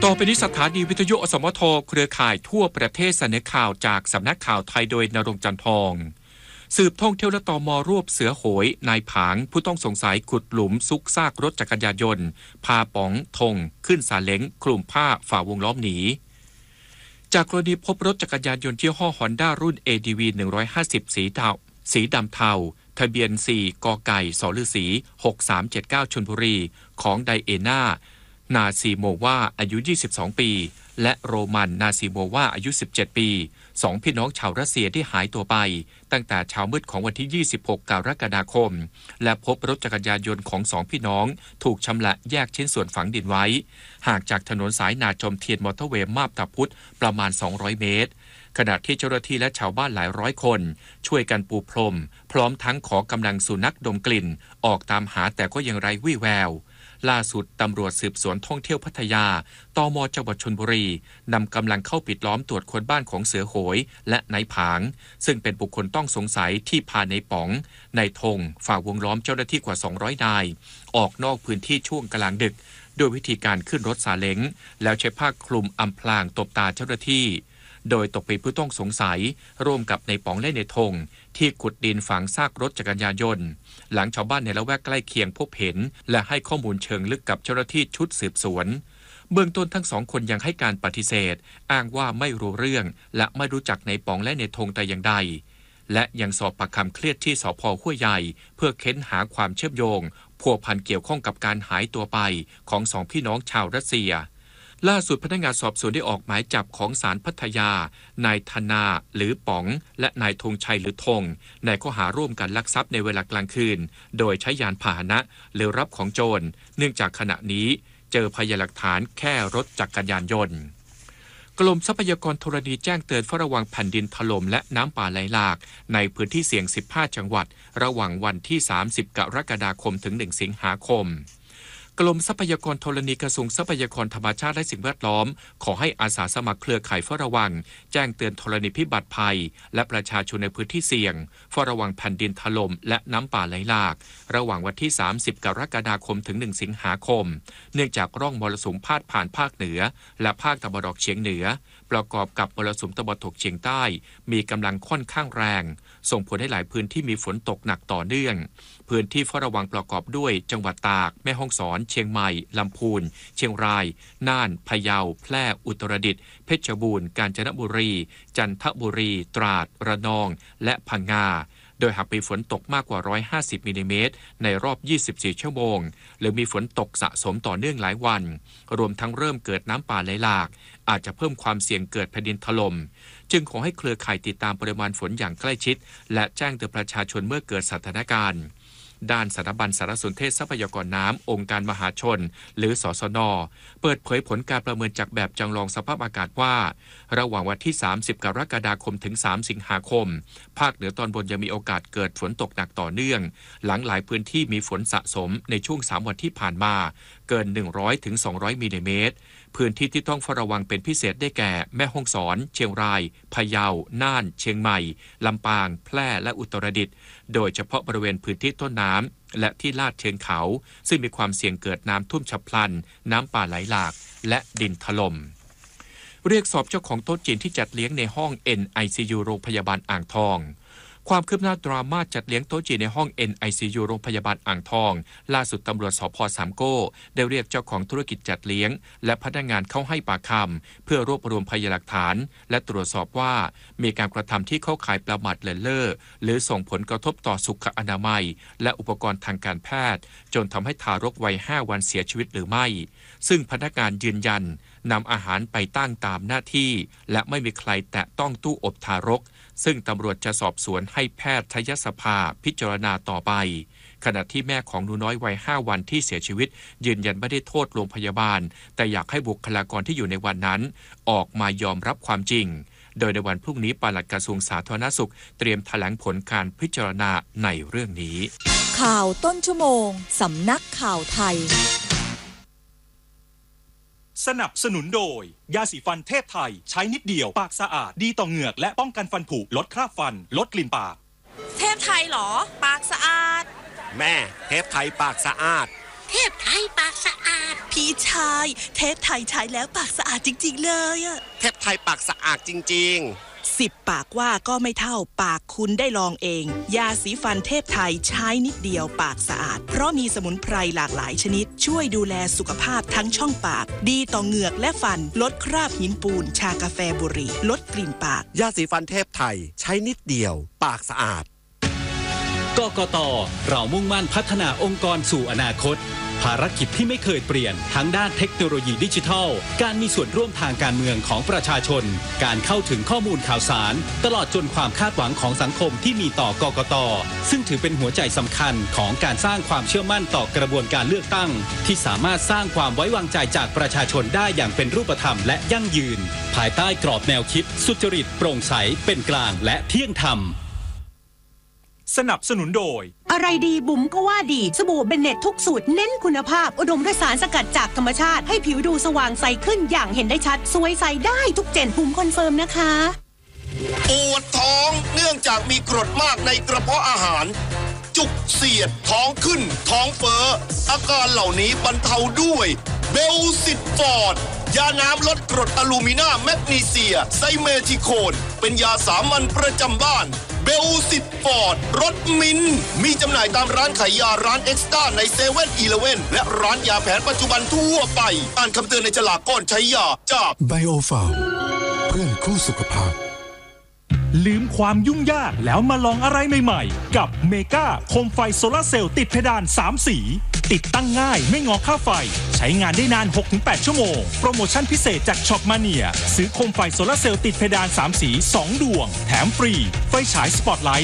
ต่อไปนี้สถานีวิทยุอสมทเครือข่ายทั่วประเทศเสนอข่าวจากสำนักข่าวไทยโดยณรงค์จันทร์ทองสืบท่องเที่ยวและตม.รวบเสือโหยนายผางผู้ต้องสงสัยขุดหลุมซุกซากรถจักรยานยนต์พาป๋องธงขึ้นซาเล้งคลุมผ้าฝ่าวงล้อมหนีจากกรณีพบรถจักรยานยนต์ยี่ห้อฮอนด้ารุ่น ADV 150สีดำเทาทะเบียน4กไก่สฤษี6379ชลบุรีของไดเอน่านาซีโมวาอายุ 22 ปี และโรมันนาซีโมวาอายุ 17 ปีสองพี่น้องชาวรัสเซียที่หายตัวไปตั้งแต่เช้ามืดของวันที่ 26 กรกฎาคมและพบรถจักรยานยนต์ของสองพี่น้องถูกชำละแยกชิ้นส่วนฝังดินไว้ห่างจากถนนสายนาจอมเทียนมอเตอร์เวย์มาบตาพุธประมาณ 200 เมตรขณะที่เจ้าหน้าที่และชาวบ้านหลายร้อยคนช่วยกันปูพรมพร้อมทั้งขอกำลังสุนัขดมกลิ่นออกตามหาแต่ก็ยังไร้วี่แววล่าสุดตำรวจสืบสวนท่องเที่ยวพัทยาตม.จังหวัดชลบุรีนำกำลังเข้าปิดล้อมตรวจค้นบ้านของเสือโหยและนายผางซึ่งเป็นบุคคลต้องสงสัยที่พานายป๋องนายธงฝ่าวงล้อมเจ้าหน้าที่กว่า200นายออกนอกพื้นที่ช่วงกลางดึกโดยวิธีการขึ้นรถซาเล้งแล้วใช้ผ้าคลุมอำพรางตบตาเจ้าหน้าที่โดยตกเป็นผู้ต้องสงสัยร่วมกับนายป๋องและนายธงที่ขุดดินฝังซากรถจักรยานยนต์หลังชาวบ้านในละแวกใกล้เคียงพบเห็นและให้ข้อมูลเชิงลึกกับเจ้าหน้าที่ชุดสืบสวนเบื้องต้นทั้งสองคนยังให้การปฏิเสธอ้างว่าไม่รู้เรื่องและไม่รู้จักนายป๋องและนายธงแต่อย่างใดและยังสอบปากคำเครียดที่สภ.ห้วยใหญ่เพื่อเค้นหาความเชื่อมโยงพัวพันเกี่ยวข้องกับการหายตัวไปของสองพี่น้องชาวรัสเซียล่าสุดพนักงานสอบสวนได้ออกหมายจับของศาลพัทยานายธนาหรือป๋องและนายธงชัยหรือธงในข้อหาร่วมกันลักทรัพย์ในเวลากลางคืนโดยใช้ยานพาหนะหรือรับของโจรเนื่องจากขณะนี้เจอพยานหลักฐานแค่รถจักรยานยนต์กรมทรัพยากรธรณีแจ้งเตือนเฝ้าระวังแผ่นดินถล่มและน้ำป่าไหลหลากในพื้นที่เสี่ยง15จังหวัดระหว่างวันที่30กรกฎาคมถึง1สิงหาคมกรมทรัพยากรธรณีกระทรวงทรัพยากรธรรมชาติและสิ่งแวดล้อมขอให้อาสาสมัครเครือข่ายเฝ้าระวังแจ้งเตือนธรณีพิบัติภัยและประชาชนในพื้นที่เสี่ยงเฝ้าระวังแผ่นดินถล่มและน้ำป่าไหลหลากระหว่างวันที่30กรกฎาคมถึง1สิงหาคมเนื่องจากร่องมรสุมพาดผ่านภาคเหนือและภาคตะวันออกเฉียงเหนือประกอบกับมรสุมตะวันตกเฉียงใต้มีกำลังค่อนข้างแรงส่งผลให้หลายพื้นที่มีฝนตกหนักต่อเนื่องพื้นที่เฝ้าระวังประกอบด้วยจังหวัดตากแม่ฮ่องสอนเชียงใหม่ลำพูนเชียงรายน่านพะเยาแพร่อุตรดิตถ์เพชรบูรณ์กาญจนบุรีจันทบุรีตราดระนองและพังงาโดยหากมีฝนตกมากกว่า150มิลลิเมตรในรอบ24ชั่วโมงหรือมีฝนตกสะสมต่อเนื่องหลายวันรวมทั้งเริ่มเกิดน้ำป่าไหลหลากอาจจะเพิ่มความเสี่ยงเกิดแผ่นดินถล่มจึงขอให้เครือข่ายติดตามปริมาณฝนอย่างใกล้ชิดและแจ้งเตือนประชาชนเมื่อเกิดสถานการณ์ด้านสถาบันสารสนเทศทรัพยากรน้ำองค์การมหาชนหรือสสน.เปิดเผยผลการประเมินจากแบบจำลองสภาพอากาศว่าระหว่างวันที่30กรกฎาคมถึง3สิงหาคมภาคเหนือตอนบนยังมีโอกาสเกิดฝนตกหนักต่อเนื่องหลังหลายพื้นที่มีฝนสะสมในช่วง3วันที่ผ่านมาเกิน100ถึง200มิลลิเมตรพื้นที่ที่ต้องเฝ้าระวังเป็นพิเศษได้แก่แม่ฮ่องสอนเชียงรายพะเยาน่านเชียงใหม่ลำปางแพร่และอุตรดิตถ์โดยเฉพาะบริเวณพื้นที่ต้นน้ำและที่ลาดเชิงเขาซึ่งมีความเสี่ยงเกิดน้ำท่วมฉับพลันน้ำป่าไหลหลากและดินถล่มเรียกสอบเจ้าของโต๊ะจีนที่จัดเลี้ยงในห้อง NICU โรงพยาบาลอ่างทองความคืบหน้าดราม่าจัดเลี้ยงโต๊ะจีนในห้อง NICU โรงพยาบาลอ่างทองล่าสุดตำรวจสภ.สามโก้ได้เรียกเจ้าของธุรกิจจัดเลี้ยงและพนักงานเข้าให้ปากคำเพื่อรวบรวมพยานหลักฐานและตรวจสอบว่ามีการกระทำที่เข้าข่ายประมาทเลินเล่อหรือส่งผลกระทบต่อสุขอนามัยและอุปกรณ์ทางการแพทย์จนทำให้ทารกวัย5วันเสียชีวิตหรือไม่ซึ่งพนักงานยืนยันนำอาหารไปตั้งตามหน้าที่และไม่มีใครแตะต้องตู้อบทารกซึ่งตำรวจจะสอบสวนให้แพทยสภาพิจารณาต่อไปขณะที่แม่ของหนูน้อยวัย5วันที่เสียชีวิตยืนยันไม่ได้โทษโรงพยาบาลแต่อยากให้บุคลากรที่อยู่ในวันนั้นออกมายอมรับความจริงโดยในวันพรุ่งนี้ปลัดกระทรวงสาธารณสุขเตรียมแถลงผลการพิจารณาในเรื่องนี้ข่าวต้นชั่วโมงสำนักข่าวไทยสนับสนุนโดยยาสีฟันเทพไทยใช้นิดเดียวปากสะอาดดีต่อเหงือกและป้องกันฟันผุลดคราบฟันลดกลิ่นปากเทพไทยเหรอปากสะอาดแม่เทพไทยปากสะอาดเทพไทยปากสะอาดพี่ชายเทพไทยใช้แล้วปากสะอาดจริงๆเลยอะเทพไทยปากสะอาดจริงๆ 10 ปากว่าก็ไม่เท่าปากคุณได้ลองเองยาสีฟันเทพไทยใช้นิดเดียวปากสะอาดเพราะมีสมุนไพรหลากหลายชนิดช่วยดูแลสุขภาพทั้งช่องปากดีต่อเหงือกและฟันลดคราบหินปูนชากาแฟบุหรี่ลดกลิ่นปากยาสีฟันเทพไทยใช้นิดเดียวปากสะอาดกกต.เรามุ่งมั่นพัฒนาองค์กรสู่อนาคตภารกิจที่ไม่เคยเปลี่ยนทั้งด้านเทคโนโลยีดิจิทัลการมีส่วนร่วมทางการเมืองของประชาชนการเข้าถึงข้อมูลข่าวสารตลอดจนความคาดหวังของสังคมที่มีต่อกกต.ซึ่งถือเป็นหัวใจสำคัญของการสร้างความเชื่อมั่นต่อกระบวนการเลือกตั้งที่สามารถสร้างความไว้วางใจจากประชาชนได้อย่างเป็นรูปธรรมและยั่งยืนภายใต้กรอบแนวคิดสุจริตโปร่งใสเป็นกลางและเที่ยงธรรมสนับสนุนโดยอะไรดีบุ๋มก็ว่าดีสบู่เบนเน็ตทุกสูตรเน้นคุณภาพอุดมด้วยสารสกัดจากธรรมชาติให้ผิวดูสว่างใสขึ้นอย่างเห็นได้ชัดสวยใสได้ทุกเจนบุ๋มคอนเฟิร์มนะคะปวดท้องเนื่องจากมีกรดมากในกระเพาะอาหารจุกเสียดท้องขึ้นท้องเฟ้ออาการเหล่านี้บรรเทาด้วยเบลซิตฟอร์ดยาน้ำลดกรดอะลูมินาแมกนีเซียไซเมทิโคนเป็นยาสามัญประจำบ้านเบลซิตฟอร์ดรสมินมีจำหน่ายตามร้านขายยาร้านเอ็กซ์ต้าในเซเว่นอีเลฟเว่นและร้านยาแผนปัจจุบันทั่วไปอ่านคำเตือนในฉลากก่อนใช้ยาจากไบโอฟาร์มเพื่อนคู่สุขภาพลืมความยุ่งยากแล้วมาลองอะไรใหม่ๆกับเมกาโคมไฟโซลาร์เซลล์ติดเพดาน3สีติดตั้งง่ายไม่งอค่าไฟใช้งานได้นาน 6-8 ชั่วโมงโปรโมชั่นพิเศษจากช็อปมาเนียซื้อโคมไฟโซลาร์เซลล์ติดเพดาน3สี2ดวงแถมฟรีไฟฉายสปอตไลท์